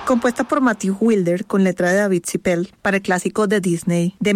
Compuesta por Matthew Wilder con letra de David Zippel para el clásico de Disney de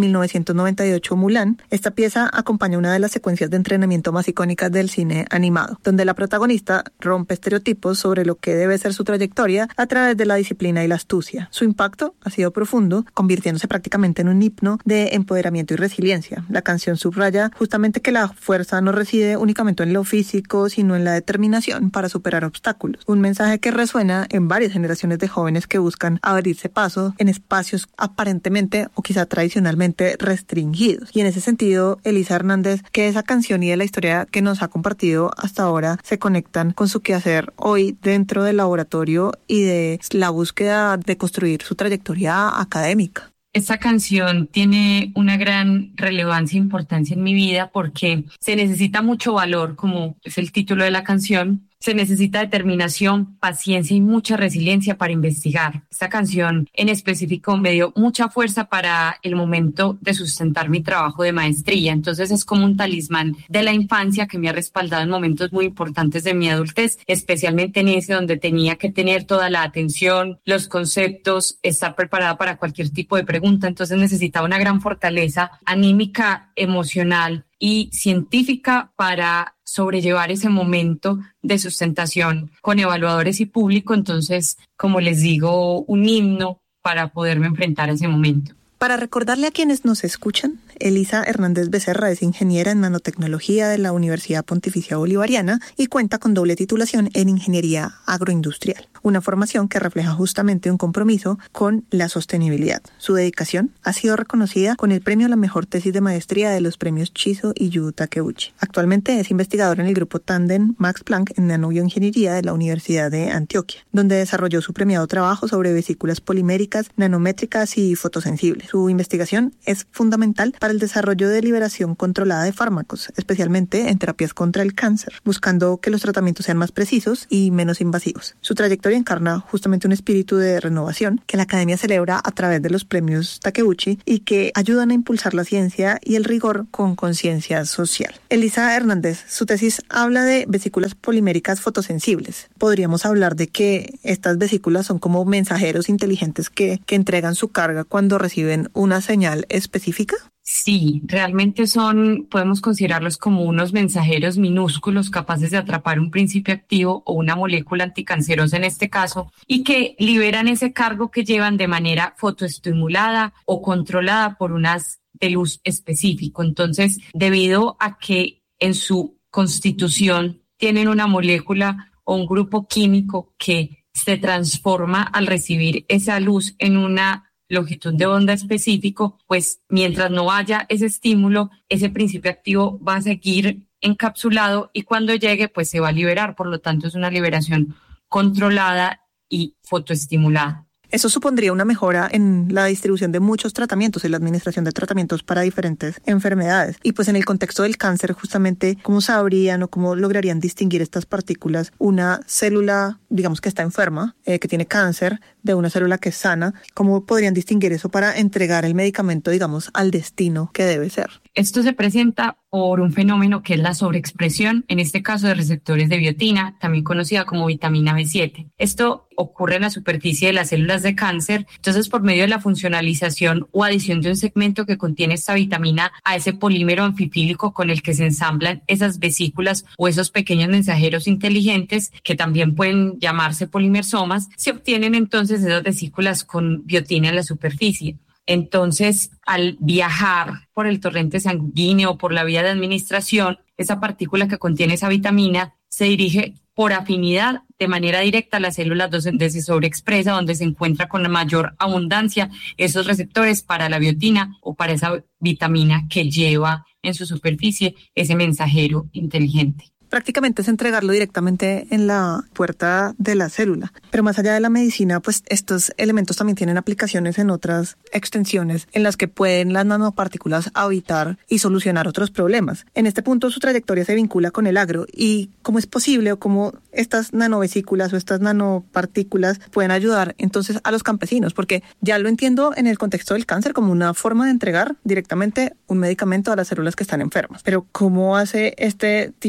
1998 Mulan, esta pieza acompaña una de las secuencias de entrenamiento más icónicas del cine animado, donde la protagonista rompe estereotipos sobre lo que debe ser su trayectoria a través de la disciplina y la astucia. Su impacto ha sido profundo, convirtiéndose prácticamente en un himno de empoderamiento y resiliencia. La canción subraya justamente que la fuerza no reside únicamente en lo físico, sino en la determinación para superar obstáculos. Un mensaje que resuena en varias generaciones de jóvenes que buscan abrirse paso en espacios aparentemente o quizá tradicionalmente restringidos. Y en ese sentido, Elisa Hernández, que esa canción y de la historia que nos ha compartido hasta ahora se conectan con su quehacer hoy dentro del laboratorio y de la búsqueda de construir su trayectoria académica. Esta canción tiene una gran relevancia e importancia en mi vida porque se necesita mucho valor, como es el título de la canción. Se necesita determinación, paciencia y mucha resiliencia para investigar. Esta canción en específico me dio mucha fuerza para el momento de sustentar mi trabajo de maestría. Entonces es como un talismán de la infancia que me ha respaldado en momentos muy importantes de mi adultez, especialmente en ese donde tenía que tener toda la atención, los conceptos, estar preparada para cualquier tipo de pregunta. Entonces necesitaba una gran fortaleza anímica, emocional y científica para sobrellevar ese momento de sustentación con evaluadores y público. Entonces, como les digo, un himno para poderme enfrentar a ese momento. Para recordarle a quienes nos escuchan, Elisa Hernández Becerra es ingeniera en nanotecnología de la Universidad Pontificia Bolivariana y cuenta con doble titulación en ingeniería agroindustrial, una formación que refleja justamente un compromiso con la sostenibilidad. Su dedicación ha sido reconocida con el premio a la mejor tesis de maestría de los premios Shiso y Yu Takeuchi. Actualmente es investigadora en el grupo Tandem Max Planck en nanobioingeniería de la Universidad de Antioquia, donde desarrolló su premiado trabajo sobre vesículas poliméricas, nanométricas y fotosensibles. Su investigación es fundamental para el desarrollo de liberación controlada de fármacos, especialmente en terapias contra el cáncer, buscando que los tratamientos sean más precisos y menos invasivos. Su trayectoria encarna justamente un espíritu de renovación que la academia celebra a través de los premios Takeuchi y que ayudan a impulsar la ciencia y el rigor con conciencia social. Elisa Hernández, su tesis habla de vesículas poliméricas fotosensibles. ¿Podríamos hablar de que estas vesículas son como mensajeros inteligentes que entregan su carga cuando reciben una señal específica? Sí, realmente podemos considerarlos como unos mensajeros minúsculos capaces de atrapar un principio activo o una molécula anticancerosa en este caso y que liberan ese cargo que llevan de manera fotoestimulada o controlada por un haz de luz específico. Entonces, debido a que en su constitución tienen una molécula o un grupo químico que se transforma al recibir esa luz en una longitud de onda específico, pues mientras no haya ese estímulo, ese principio activo va a seguir encapsulado y cuando llegue, pues se va a liberar. Por lo tanto, es una liberación controlada y fotoestimulada. Eso supondría una mejora en la distribución de muchos tratamientos y la administración de tratamientos para diferentes enfermedades. Y pues en el contexto del cáncer, justamente, ¿cómo sabrían o cómo lograrían distinguir estas partículas? Una célula, digamos que está enferma, que tiene cáncer, de una célula que es sana. ¿Cómo podrían distinguir eso para entregar el medicamento, digamos, al destino que debe ser? Esto se presenta por un fenómeno que es la sobreexpresión, en este caso de receptores de biotina, también conocida como vitamina B7. Esto ocurre en la superficie de las células de cáncer. Entonces, por medio de la funcionalización o adición de un segmento que contiene esta vitamina a ese polímero anfifílico con el que se ensamblan esas vesículas o esos pequeños mensajeros inteligentes, que también pueden llamarse polimersomas, se obtienen entonces esas vesículas con biotina en la superficie. Entonces, al viajar por el torrente sanguíneo o por la vía de administración, esa partícula que contiene esa vitamina se dirige por afinidad de manera directa a las células donde se sobreexpresa, donde se encuentra con la mayor abundancia esos receptores para la biotina o para esa vitamina que lleva en su superficie ese mensajero inteligente. Prácticamente es entregarlo directamente en la puerta de la célula. Pero más allá de la medicina, pues estos elementos también tienen aplicaciones en otras extensiones en las que pueden las nanopartículas habitar y solucionar otros problemas. En este punto su trayectoria se vincula con el agro y cómo es posible o cómo estas nanovesículas o estas nanopartículas pueden ayudar entonces a los campesinos, porque ya lo entiendo en el contexto del cáncer como una forma de entregar directamente un medicamento a las células que están enfermas. Pero ¿cómo hace este tipo de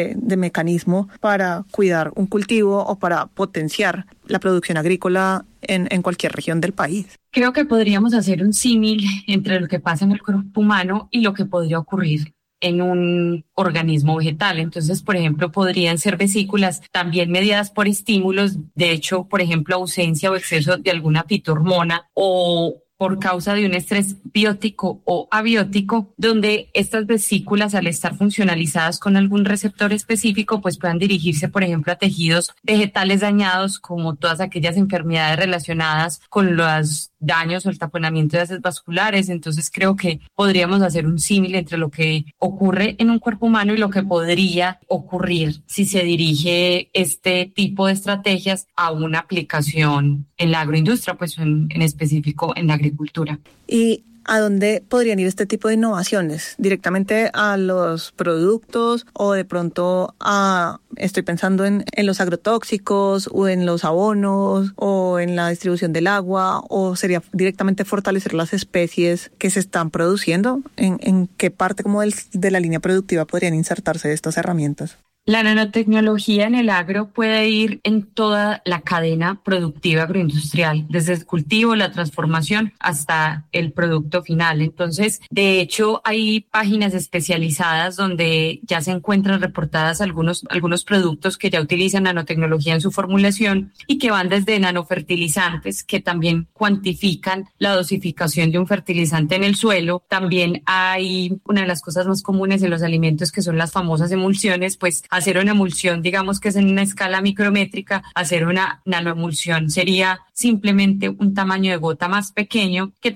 de mecanismo para cuidar un cultivo o para potenciar la producción agrícola en cualquier región del país. Creo que podríamos hacer un símil entre lo que pasa en el cuerpo humano y lo que podría ocurrir en un organismo vegetal. Entonces, por ejemplo, podrían ser vesículas también mediadas por estímulos, de hecho, por ejemplo, ausencia o exceso de alguna fitohormona o por causa de un estrés biótico o abiótico, donde estas vesículas, al estar funcionalizadas con algún receptor específico, pues puedan dirigirse, por ejemplo, a tejidos vegetales dañados, como todas aquellas enfermedades relacionadas con los daños o el taponamiento de haces vasculares. Entonces creo que podríamos hacer un símil entre lo que ocurre en un cuerpo humano y lo que podría ocurrir si se dirige este tipo de estrategias a una aplicación en la agroindustria, pues en específico en la agricultura. ¿Y a dónde podrían ir este tipo de innovaciones? ¿Directamente a los productos o de pronto estoy pensando en los agrotóxicos o en los abonos o en la distribución del agua, o sería directamente fortalecer las especies que se están produciendo? ¿En qué parte como de la línea productiva podrían insertarse estas herramientas? La nanotecnología en el agro puede ir en toda la cadena productiva agroindustrial, desde el cultivo, la transformación hasta el producto final. Entonces, de hecho, hay páginas especializadas donde ya se encuentran reportadas algunos productos que ya utilizan nanotecnología en su formulación y que van desde nanofertilizantes, que también cuantifican la dosificación de un fertilizante en el suelo. También hay una de las cosas más comunes en los alimentos, que son las famosas emulsiones, pues hacer una emulsión, digamos que es en una escala micrométrica, hacer una nanoemulsión sería simplemente un tamaño de gota más pequeño que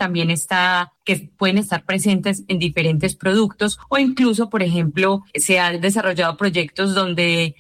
pueden estar presentes en diferentes productos, o incluso, por ejemplo, se han desarrollado proyectos donde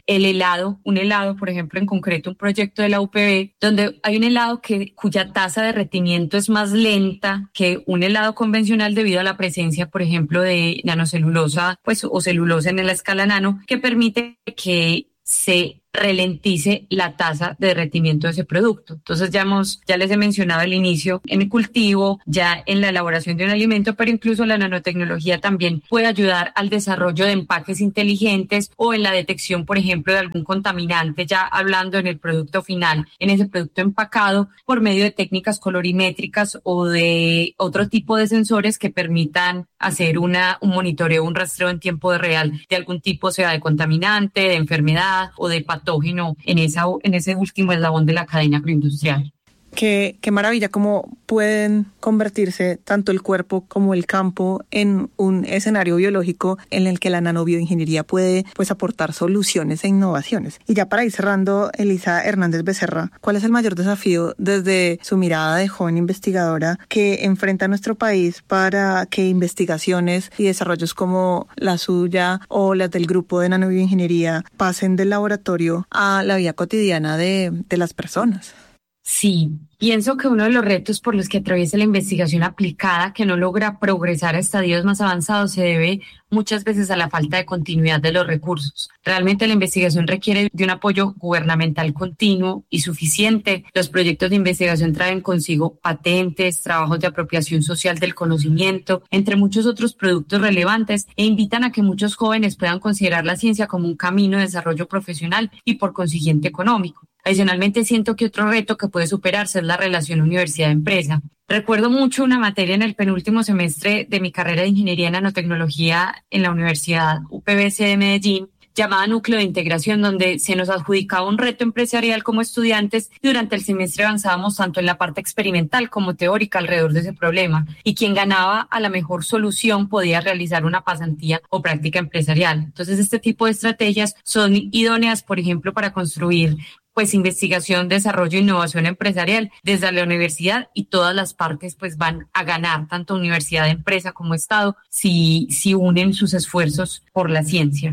un helado, por ejemplo, en concreto un proyecto de la UPB, donde hay un helado cuya tasa de derretimiento es más lenta que un helado convencional debido a la presencia, por ejemplo, de nanocelulosa, pues, o celulosa en la escala nano, que permite que se ralentice la tasa de derretimiento de ese producto. Entonces ya les he mencionado al inicio, en el cultivo, ya en la elaboración de un alimento, pero incluso la nanotecnología también puede ayudar al desarrollo de empaques inteligentes o en la detección, por ejemplo, de algún contaminante, ya hablando en el producto final, en ese producto empacado, por medio de técnicas colorimétricas o de otro tipo de sensores que permitan hacer un monitoreo, un rastreo en tiempo real de algún tipo, sea de contaminante, de enfermedad o de patógeno en ese último eslabón de la cadena agroindustrial. Qué maravilla cómo pueden convertirse tanto el cuerpo como el campo en un escenario biológico en el que la nanobioingeniería puede aportar soluciones e innovaciones. Y ya para ir cerrando, Elisa Hernández Becerra, ¿cuál es el mayor desafío desde su mirada de joven investigadora que enfrenta nuestro país para que investigaciones y desarrollos como la suya o las del grupo de nanobioingeniería pasen del laboratorio a la vida cotidiana de las personas? Sí, pienso que uno de los retos por los que atraviesa la investigación aplicada, que no logra progresar a estadios más avanzados, se debe muchas veces a la falta de continuidad de los recursos. Realmente la investigación requiere de un apoyo gubernamental continuo y suficiente. Los proyectos de investigación traen consigo patentes, trabajos de apropiación social del conocimiento, entre muchos otros productos relevantes, e invitan a que muchos jóvenes puedan considerar la ciencia como un camino de desarrollo profesional y por consiguiente económico. Adicionalmente, siento que otro reto que puede superarse es la relación universidad-empresa. Recuerdo mucho una materia en el penúltimo semestre de mi carrera de Ingeniería en Nanotecnología en la Universidad UPBC de Medellín, llamada Núcleo de Integración, donde se nos adjudicaba un reto empresarial como estudiantes y durante el semestre avanzábamos tanto en la parte experimental como teórica alrededor de ese problema, y quien ganaba a la mejor solución podía realizar una pasantía o práctica empresarial. Entonces, este tipo de estrategias son idóneas, por ejemplo, para construir investigación, desarrollo e innovación empresarial desde la universidad, y todas las partes van a ganar, tanto universidad, empresa como Estado, si unen sus esfuerzos por la ciencia.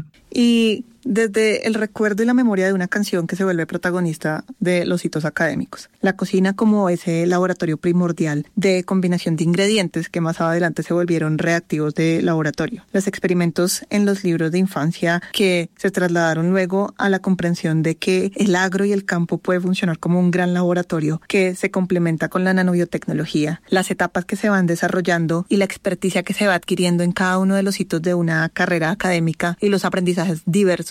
Y desde el recuerdo y la memoria de una canción que se vuelve protagonista de los hitos académicos, la cocina como ese laboratorio primordial de combinación de ingredientes que más adelante se volvieron reactivos de laboratorio, los experimentos en los libros de infancia que se trasladaron luego a la comprensión de que el agro y el campo puede funcionar como un gran laboratorio que se complementa con la nanobiotecnología, las etapas que se van desarrollando y la experticia que se va adquiriendo en cada uno de los hitos de una carrera académica y los aprendizajes diversos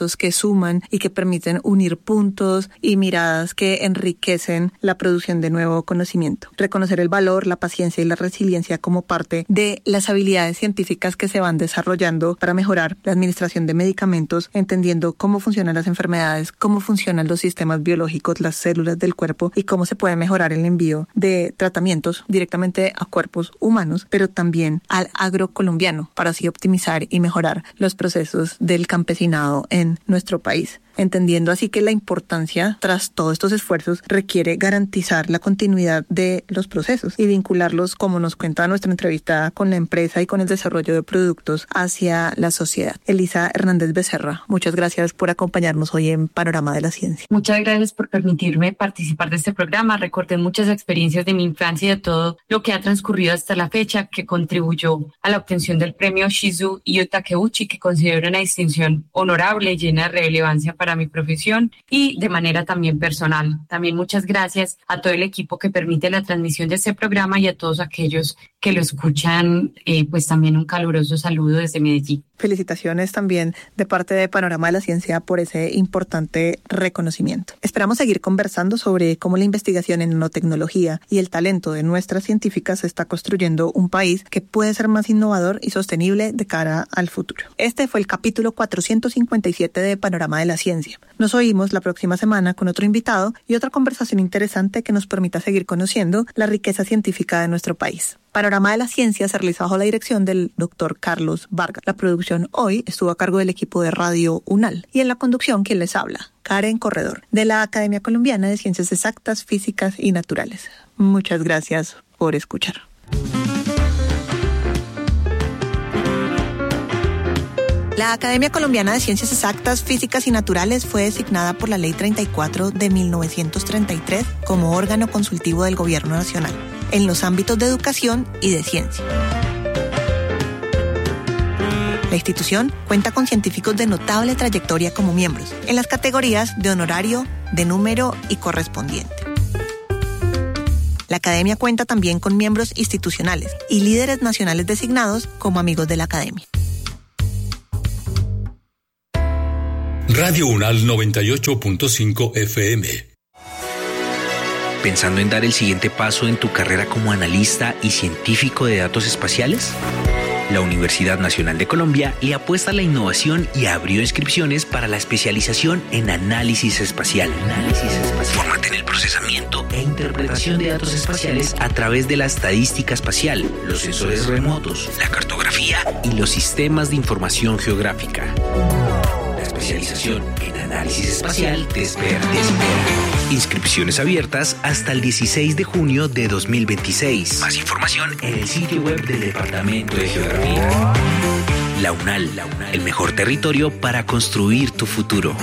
esfuerzos que suman y que permiten unir puntos y miradas que enriquecen la producción de nuevo conocimiento. Reconocer el valor, la paciencia y la resiliencia como parte de las habilidades científicas que se van desarrollando para mejorar la administración de medicamentos, entendiendo cómo funcionan las enfermedades, cómo funcionan los sistemas biológicos, las células del cuerpo y cómo se puede mejorar el envío de tratamientos directamente a cuerpos humanos, pero también al agrocolombiano para así optimizar y mejorar los procesos del campesinado en nuestro país. Entendiendo así que la importancia, tras todos estos esfuerzos, requiere garantizar la continuidad de los procesos y vincularlos, como nos cuenta nuestra entrevista, con la empresa y con el desarrollo de productos hacia la sociedad. Elisa Hernández Becerra, muchas gracias por acompañarnos hoy en Panorama de la Ciencia. Muchas gracias por permitirme participar de este programa. Recordé muchas experiencias de mi infancia y de todo lo que ha transcurrido hasta la fecha que contribuyó a la obtención del premio Shizu Iyo Takeuchi, que considero una distinción honorable y llena de relevancia para mi profesión y de manera también personal. También muchas gracias a todo el equipo que permite la transmisión de este programa y a todos aquellos que lo escuchan, pues también un caluroso saludo desde Medellín. Felicitaciones también de parte de Panorama de la Ciencia por ese importante reconocimiento. Esperamos seguir conversando sobre cómo la investigación en nanotecnología y el talento de nuestras científicas está construyendo un país que puede ser más innovador y sostenible de cara al futuro. Este fue el capítulo 457 de Panorama de la Ciencia. Nos oímos la próxima semana con otro invitado y otra conversación interesante que nos permita seguir conociendo la riqueza científica de nuestro país. Panorama de la Ciencia se realiza bajo la dirección del Dr. Carlos Vargas. La producción hoy estuvo a cargo del equipo de Radio UNAL y en la conducción quien les habla, Karen Corredor, de la Academia Colombiana de Ciencias Exactas, Físicas y Naturales. Muchas gracias por escuchar. La Academia Colombiana de Ciencias Exactas, Físicas y Naturales fue designada por la Ley 34 de 1933 como órgano consultivo del Gobierno Nacional en los ámbitos de educación y de ciencia. La institución cuenta con científicos de notable trayectoria como miembros, en las categorías de honorario, de número y correspondiente. La Academia cuenta también con miembros institucionales y líderes nacionales designados como amigos de la Academia. Radio UNAL 98.5 FM. ¿Pensando en dar el siguiente paso en tu carrera como analista y científico de datos espaciales? La Universidad Nacional de Colombia le apuesta a la innovación y abrió inscripciones para la especialización en análisis espacial. Fórmate en el procesamiento e interpretación de datos espaciales a través de la estadística espacial, los sensores remotos, la cartografía y los sistemas de información geográfica. Especialización en análisis espacial te espera. Inscripciones abiertas hasta el 16 de junio de 2026. Más información en el sitio web del Departamento de Geografía. La UNAL, el mejor territorio para construir tu futuro.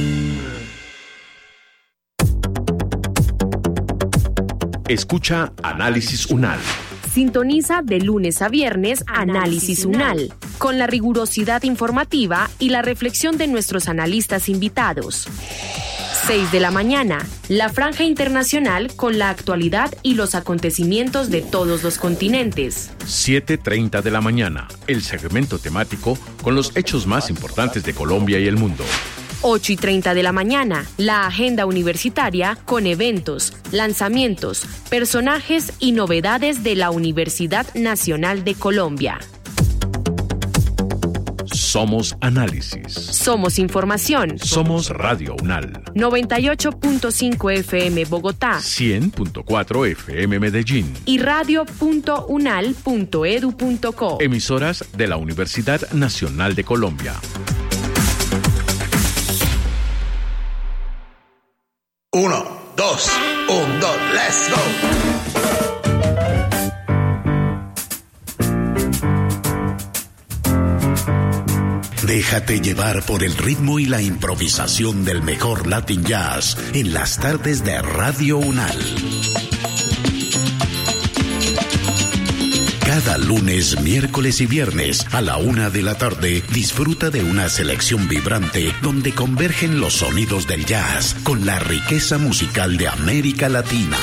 Escucha Análisis UNAL. Sintoniza de lunes a viernes Análisis UNAL, con la rigurosidad informativa y la reflexión de nuestros analistas invitados. 6 de la mañana, la franja internacional con la actualidad y los acontecimientos de todos los continentes. 7:30 de la mañana, el segmento temático con los hechos más importantes de Colombia y el mundo. 8:30 de la mañana, la agenda universitaria con eventos, lanzamientos, personajes y novedades de la Universidad Nacional de Colombia. Somos análisis. Somos información. Somos Radio UNAL. 98.5 FM Bogotá. 100.4 FM Medellín. Y radio.unal.edu.co. Emisoras de la Universidad Nacional de Colombia. 1, 2, let's go. Déjate llevar por el ritmo y la improvisación del mejor Latin Jazz en las tardes de Radio UNAL. Cada lunes, miércoles y viernes a la 1 de la tarde, disfruta de una selección vibrante donde convergen los sonidos del jazz con la riqueza musical de América Latina.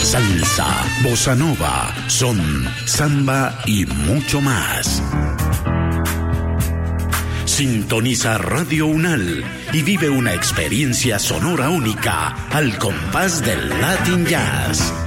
Salsa, bossa nova, son, samba y mucho más. Sintoniza Radio Unal y vive una experiencia sonora única al compás del Latin Jazz.